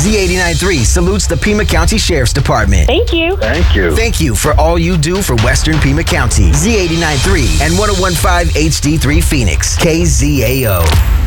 Z89.3 salutes the Pima County Sheriff's Department. Thank you. Thank you. Thank you for all you do for Western Pima County. Z89.3 and 101.5 HD3 Phoenix. KZAO.